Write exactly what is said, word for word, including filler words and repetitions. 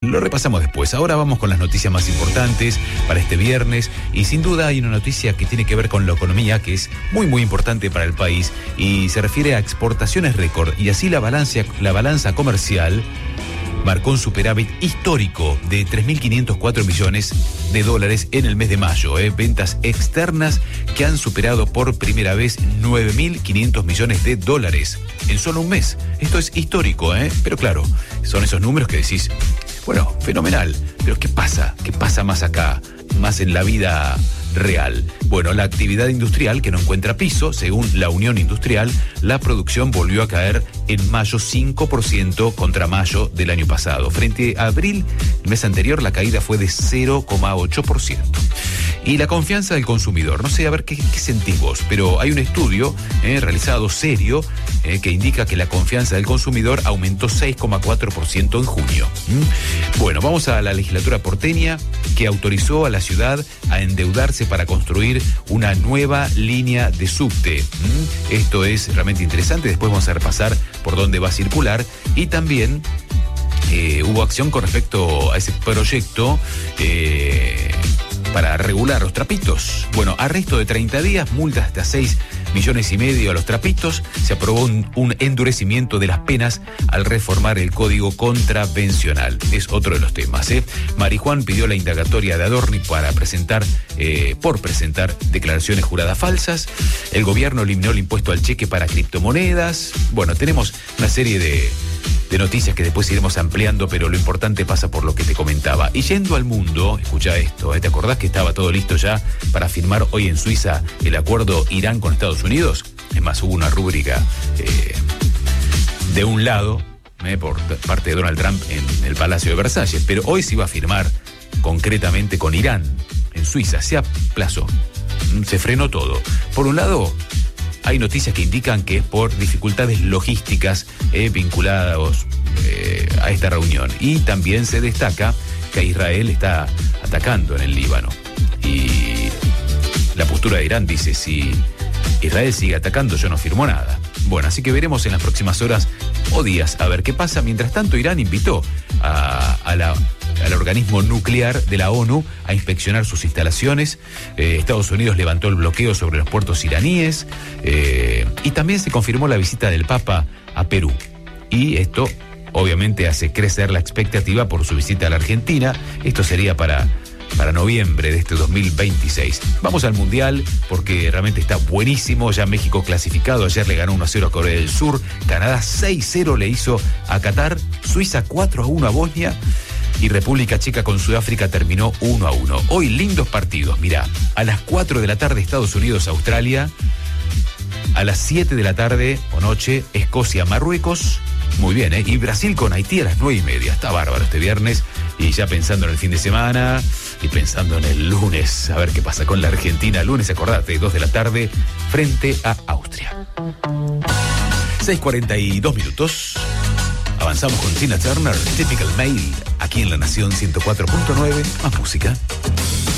lo repasamos después. Ahora vamos con las noticias más importantes para este viernes y sin duda hay una noticia que tiene que ver con la economía que es muy muy importante para el país y se refiere a exportaciones récord y así la balanza, la balanza comercial marcó un superávit histórico de tres mil quinientos cuatro millones de dólares en el mes de mayo. ¿eh? Ventas externas que han superado por primera vez nueve mil quinientos millones de dólares en solo un mes. Esto es histórico, ¿eh? Pero claro, son esos números que decís, bueno, fenomenal, pero ¿qué pasa? ¿Qué pasa más acá? Más en la vida real. Bueno, la actividad industrial que no encuentra piso, según la Unión Industrial, la producción volvió a caer en mayo cinco por ciento contra mayo del año pasado. Frente a abril, el mes anterior, la caída fue de cero coma ocho por ciento. Y la confianza del consumidor, no sé, a ver qué, qué sentís vos, pero hay un estudio eh, realizado serio eh, que indica que la confianza del consumidor aumentó seis coma cuatro por ciento en junio. ¿Mm? Bueno, vamos a la legislatura porteña que autorizó a la ciudad a endeudarse para construir una nueva línea de subte. ¿Mm? Esto es realmente interesante, después vamos a repasar por dónde va a circular y también eh, hubo acción con respecto a ese proyecto eh, para regular los trapitos. Bueno, arresto de treinta días, multas hasta seis millones y medio a los trapitos. Se aprobó un, un endurecimiento de las penas al reformar el código contravencional. Es otro de los temas, ¿eh? Marijuán pidió la indagatoria de Adorni para presentar, eh, por presentar declaraciones juradas falsas. El gobierno eliminó el impuesto al cheque para criptomonedas. Bueno, tenemos una serie de de noticias que después iremos ampliando, pero lo importante pasa por lo que te comentaba. Y yendo al mundo, escucha esto, ¿eh? ¿Te acordás que estaba todo listo ya para firmar hoy en Suiza el acuerdo Irán con Estados Unidos? Es más, hubo una rúbrica eh, de un lado, eh, por parte de Donald Trump en el Palacio de Versalles, pero hoy se iba a firmar concretamente con Irán, en Suiza. Se aplazó, se frenó todo. Por un lado, hay noticias que indican que es por dificultades logísticas eh, vinculadas eh, a esta reunión. Y también se destaca que Israel está atacando en el Líbano. Y la postura de Irán dice, si Israel sigue atacando, yo no firmo nada. Bueno, así que veremos en las próximas horas o días a ver qué pasa. Mientras tanto, Irán invitó a, a la... al organismo nuclear de la ONU a inspeccionar sus instalaciones. Eh, Estados Unidos levantó el bloqueo sobre los puertos iraníes eh, y también se confirmó la visita del Papa a Perú. Y esto obviamente hace crecer la expectativa por su visita a la Argentina. Esto sería para, para noviembre de este dos mil veintiséis. Vamos al Mundial porque realmente está buenísimo. Ya México clasificado. Ayer le ganó uno a cero a Corea del Sur. Canadá seis cero le hizo a Qatar. Suiza cuatro a uno a Bosnia. Y República Checa con Sudáfrica terminó uno a uno. Hoy lindos partidos, mirá. A las cuatro de la tarde Estados Unidos-Australia. A las siete de la tarde o noche Escocia-Marruecos. Muy bien, ¿eh? Y Brasil con Haití a las nueve y media. Está bárbaro este viernes. Y ya pensando en el fin de semana y pensando en el lunes. A ver qué pasa con la Argentina. Lunes, acordate, dos de la tarde frente a Austria. seis cuarenta y dos minutos. Avanzamos con Tina Turner, Typical Male, aquí en La Nación ciento cuatro punto nueve, más música.